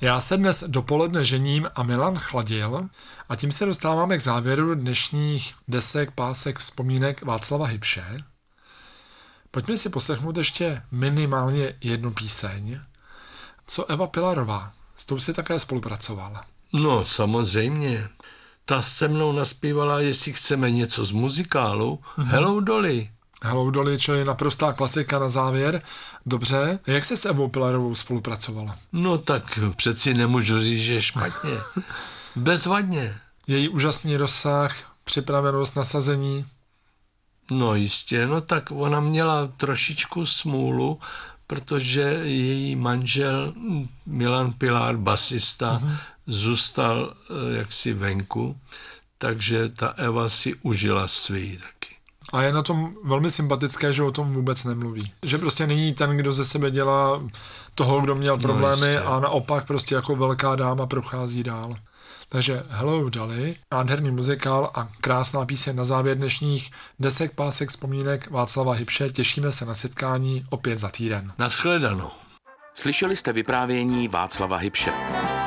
Já se dnes dopoledne žením a Milan chladil a tím se dostáváme k závěru dnešních desek, pásek, vzpomínek Václava Hybše. Pojďme si poslechnout ještě minimálně jednu píseň. Co Eva Pilarová? S tou si také spolupracovala. No, samozřejmě. Ta se mnou naspívala, jestli chceme něco z muzikálu. Hello Dolly. Hello Dolly, čo je naprostá klasika na závěr. Dobře, jak se s Evou Pilarovou spolupracovala? No tak přeci nemůžu říct, že špatně. Bezvadně. Její úžasný rozsah, připravenost, nasazení. No jistě, no tak ona měla trošičku smůlu, protože její manžel Milan Pilar, basista, zůstal jaksi venku, takže ta Eva si užila svý taky. A je na tom velmi sympatické, že o tom vůbec nemluví. Že prostě není ten, kdo ze sebe dělá toho, kdo měl problémy, a naopak prostě jako velká dáma prochází dál. Takže Hello Dolly, nádherný muzikál a krásná píseň na závěr dnešních desek, pásek, vzpomínek Václava Hybše. Těšíme se na setkání opět za týden. Nashledanou. Slyšeli jste vyprávění Václava Hybše.